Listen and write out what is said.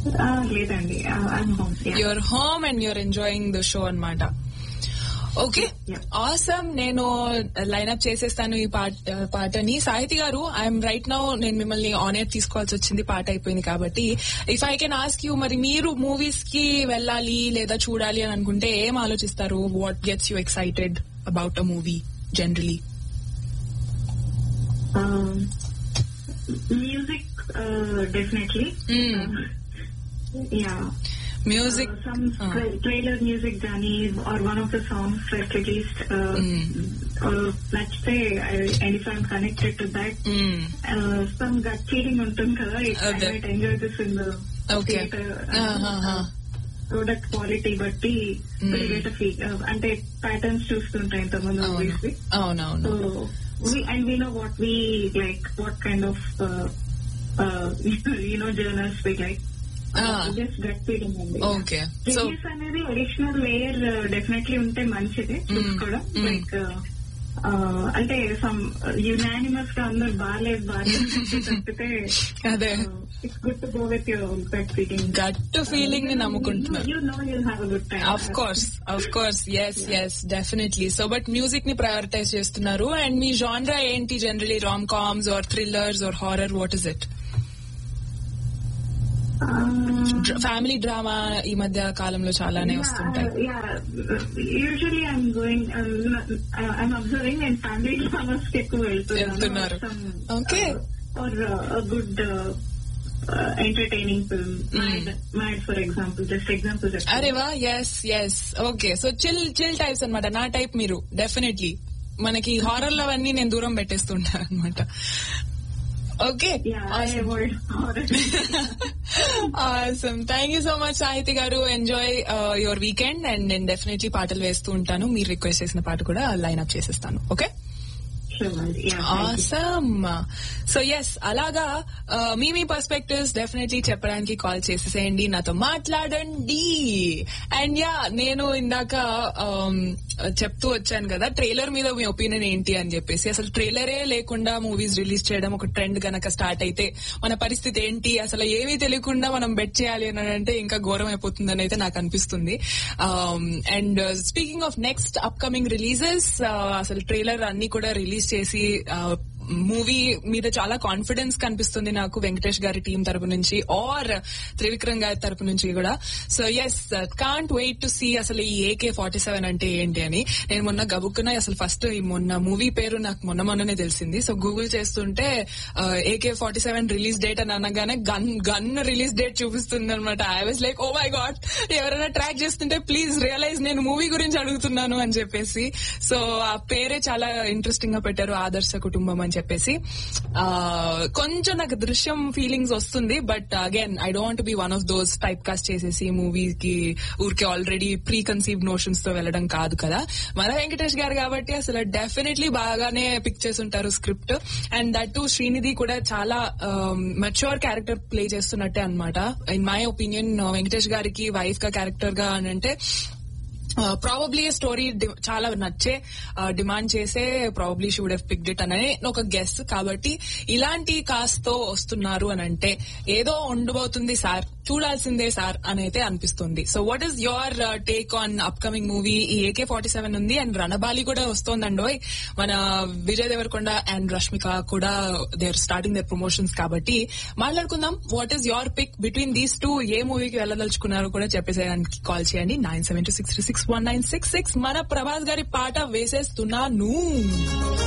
లేదండి, your home and your enjoying the show అన్నమాట. Okay, awesome. నేను లైన్అప్ చేసేస్తాను ఈ పాటని. సాహితి గారు, ఐఎమ్ రైట్ నౌ, నేను మిమ్మల్ని ఆన్ ఎయిర్ తీసుకోవాల్సి వచ్చింది, పాట అయిపోయింది కాబట్టి. If I can ask you, మరి మీరు మూవీస్ కి వెళ్ళాలి లేదా చూడాలి అని అనుకుంటే ఏం ఆలోచిస్తారు? What gets you excited about a movie generally? Music, definitely. Yeah, music, some trailer music gaani or one of the songs that released let's say, and if I'm connected to that, some gut feeling untundi kada, I might enjoy this in the theater. Product quality batti get a feel, ante patterns చూస్తుంటా ఇంతమంది movies కి. అవునవును. So we know what we like, what kind of journals we like. Just gut feeling అండి. Okay, so reviews అనేది additional layer definitely ఉంటే మంచిది చూసుకోవడం. Like అంటే some unanimous గా అందరు బాగాలేదు తప్పితే అదే it's good to go with your gut feeling. Gut feeling ని నమ్ముకుంటున్నారు. You know you have a good time. Of course, yes, definitely. So but music ని ప్రయారిటైజ్ చేస్తున్నారు. అండ్ మీ జాన్రా ఏంటి generally? Ram comms are thrillers are horror? What is it? Family drama ఈ మధ్య కాలంలో చాలానే వస్తుంటాయి. Usually I'm observing and family dramas ఎక్కువ వెళ్తున్నారు. Okay, are good entertaining film, mad for example, just example. అరే వా, yes. Okay, so chill types అనమాట. నా టైప్ మీరు. డెఫినెట్లీ మనకి హారర్లు అవన్నీ నేను దూరం పెట్టేస్తుంటా అనమాట. Okay, awesome. Thank you so much, Sahiti గారు. Enjoy your weekend. అండ్ నేను డెఫినెట్లీ పాటలు వేస్తూ ఉంటాను. మీరు రిక్వెస్ట్ చేసిన పాట కూడా లైన్అప్ చేసేస్తాను. Okay, awesome. సో ఎస్, అలాగా మీ పర్స్పెక్టివ్స్ డెఫినెట్లీ చెప్పడానికి కాల్ చేసేసేయండి, నాతో మాట్లాడండి. అండ్ నేను ఇందాక చెప్తూ వచ్చాను కదా, ట్రైలర్ మీద మీ ఒపీనియన్ ఏంటి అని చెప్పేసి. అసలు ట్రైలరే లేకుండా మూవీస్ రిలీజ్ చేయడం ఒక ట్రెండ్ గనక స్టార్ట్ అయితే మన పరిస్థితి ఏంటి? అసలు ఏమీ తెలియకుండా మనం బెట్ చేయాలి అని అంటే ఇంకా ఘోరం అయిపోతుందని అయితే నాకు అనిపిస్తుంది. And speaking of next upcoming releases, అసలు ట్రైలర్ అన్ని కూడా రిలీజ్ చేసి మూవీ మీద చాలా కాన్ఫిడెన్స్ కనిపిస్తుంది నాకు వెంకటేష్ గారి టీం తరపు నుంచి ఆర్ త్రివిక్రమ్ గారి తరపు నుంచి కూడా. So yes, can't wait to see అసలు ఈ AK-47 అంటే ఏంటి అని. నేను మొన్న గబుక్కున్నా అసలు ఫస్ట్ మొన్న మూవీ పేరు నాకు మొన్ననే తెలిసింది. సో గూగుల్ చేస్తుంటే AK-47 రిలీజ్ డేట్ అని అనగానే గన్ రిలీజ్ డేట్ చూపిస్తుంది అనమాట. I was like, oh my God, ఎవరైనా ట్రాక్ చేస్తుంటే ప్లీజ్ రియలైజ్ నేను మూవీ గురించి అడుగుతున్నాను అని చెప్పేసి. సో ఆ పేరే చాలా ఇంట్రెస్టింగ్ గా పెట్టారు, ఆదర్శ కుటుంబం అని చెప్పేసి. కొంచెం నాకు దృశ్యం ఫీలింగ్స్ వస్తుంది. But again I don't be one of those type cast చేసేసి మూవీకి ఊరికే ఆల్రెడీ ప్రీ కన్సీవ్డ్ నోషన్స్ తో వెళ్ళడం కాదు కదా. మన వెంకటేష్ గారు కాబట్టి అసలు డెఫినెట్లీ బాగానే పిక్ చేసుంటారు script. And that to Srinidhi కూడా చాలా మెచ్యూర్ క్యారెక్టర్ ప్లే చేస్తున్నట్టే అనమాట. ఇన్ మై ఒపీనియన్ వెంకటేష్ గారికి వైఫ్ గా క్యారెక్టర్ గా అని అంటే ప్రాబబ్లీ స్టోరీ చాలా నచ్చే డిమాండ్ చేసే probably she would have picked it అనే ఒక గెస్. కాబట్టి ఇలాంటి కాస్ట్ తో వస్తున్నారు అని అంటే ఏదో ఉండబోతుంది సార్, చూడాల్సిందే సార్ అని అయితే అనిపిస్తుంది. So what is your take on upcoming movie? ఈ AK-47 ఉంది అండ్ రణబాలి కూడా వస్తోందండి. మన విజయ్ దేవరకొండ అండ్ రష్మిక కూడా they are starting there promotions. కాబట్టి మాట్లాడుకుందాం. What is your pick between these two? ఏ మూవీకి వెళ్ళదలుచుకున్నారో కూడా చెప్పేసేయడానికి కాల్ చేయండి. 9726361966. మన ప్రభాస్ గారి పాట వేసేస్తున్నాను.